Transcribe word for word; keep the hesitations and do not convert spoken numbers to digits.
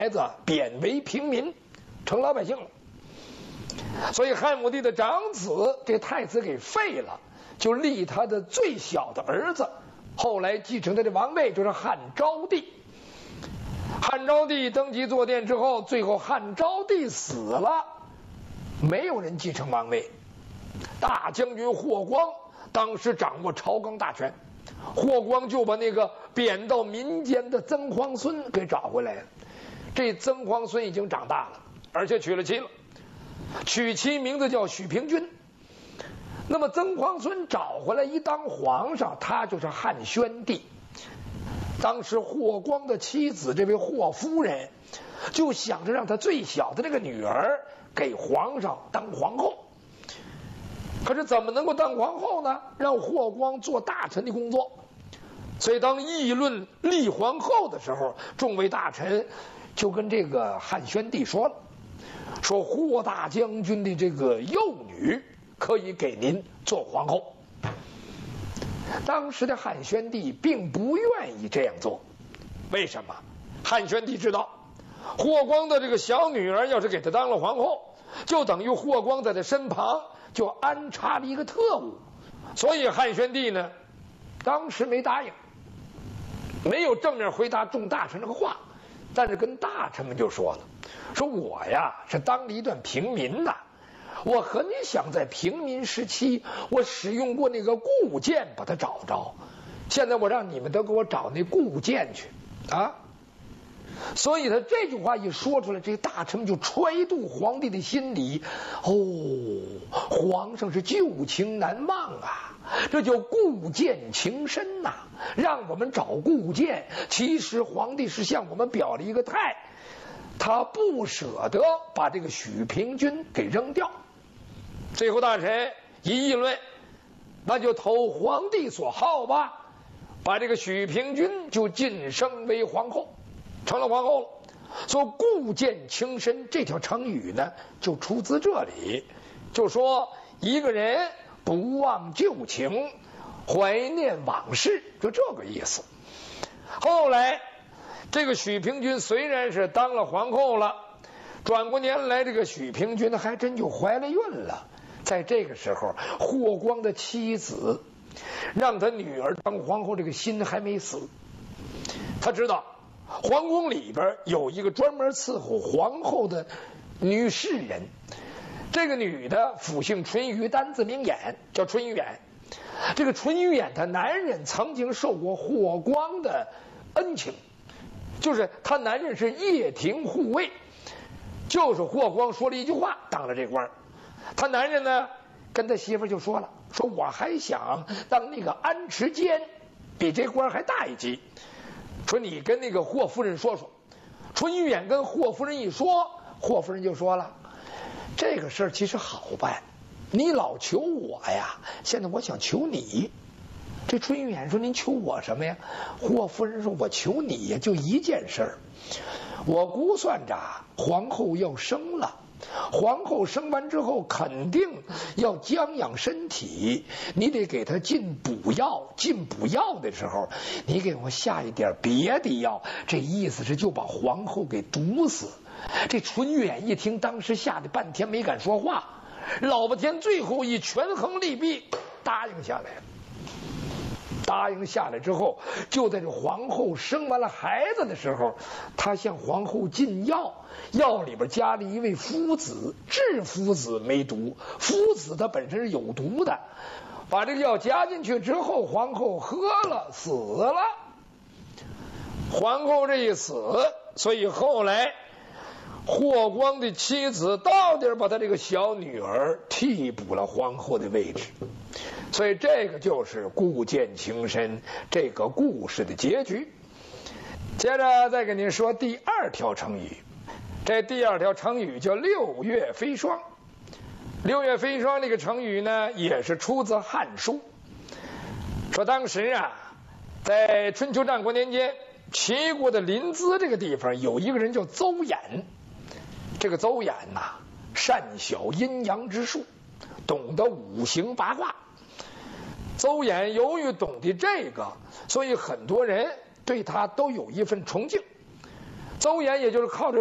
孩子贬为平民，成老百姓了。所以汉武帝的长子这太子给废了，就立他的最小的儿子，后来继承他的王位，就是汉昭帝。汉昭帝登基坐殿之后，最后汉昭帝死了，没有人继承王位。大将军霍光当时掌握朝纲大权，霍光就把那个贬到民间的曾皇孙给找回来了。这曾皇孙已经长大了，而且娶了妻了，娶妻名字叫许平君。那么曾皇孙找回来一当皇上，他就是汉宣帝。当时霍光的妻子这位霍夫人就想着让他最小的这个女儿给皇上当皇后。可是怎么能够当皇后呢？让霍光做大臣的工作。所以当议论立皇后的时候，众位大臣就跟这个汉宣帝说了，说霍大将军的这个幼女可以给您做皇后。当时的汉宣帝并不愿意这样做，为什么？汉宣帝知道霍光的这个小女儿要是给他当了皇后，就等于霍光在他身旁就安插了一个特务，所以汉宣帝呢当时没答应，没有正面回答众大臣这个话，但是跟大臣们就说了，说我呀是当了一段平民呐，我很想在平民时期我使用过那个固剑把它找着，现在我让你们都给我找那固剑去啊！所以他这句话一说出来，这大臣们就揣度皇帝的心理。哦，皇上是旧情难忘啊，这叫固剑情深呐、啊。让我们找固剑，其实皇帝是向我们表了一个态，他不舍得把这个许平君给扔掉。最后大臣一议论，那就投皇帝所好吧，把这个许平君就晋升为皇后，成了皇后了。说固剑情深这条成语呢，就出自这里，就说一个人不忘旧情，怀念往事，就这个意思。后来这个许平君虽然是当了皇后了，转过年来这个许平君还真就怀了孕了。在这个时候，霍光的妻子让他女儿当皇后，这个心还没死。他知道皇宫里边有一个专门伺候皇后的女士人，这个女的府姓淳于，单字明眼，叫淳于远。这个淳于远他男人曾经受过霍光的恩情，就是他男人是掖庭护卫，就是霍光说了一句话当了这官。他男人呢跟他媳妇就说了，说我还想当那个安持监，比这官还大一级，说你跟那个霍夫人说说。淳于远跟霍夫人一说，霍夫人就说了，这个事儿其实好办，你老求我呀，现在我想求你。这淳于远说，您求我什么呀？霍夫人说，我求你呀，就一件事儿，我估算着皇后要生了，皇后生完之后肯定要将养身体，你得给她进补药，进补药的时候你给我下一点别的药，这意思是就把皇后给毒死。这淳于远一听，当时吓得半天没敢说话，老半天最后一权衡利弊，答应下来了。答应下来之后，就在这皇后生完了孩子的时候，他向皇后进药，药里边加了一味夫子，治夫子没毒，夫子它本身是有毒的，把这个药加进去之后，皇后喝了死了。皇后这一死，所以后来霍光的妻子到底把他这个小女儿替补了皇后的位置，所以这个就是固剑情深这个故事的结局。接着再给您说第二条成语，这第二条成语叫六月飞霜。六月飞霜这个成语呢，也是出自《汉书》，说当时啊，在春秋战国年间，齐国的临淄这个地方有一个人叫邹衍。这个邹衍呐、啊，善晓阴阳之术，懂得五行八卦。邹衍由于懂得这个，所以很多人对他都有一份崇敬。 邹衍也就是靠着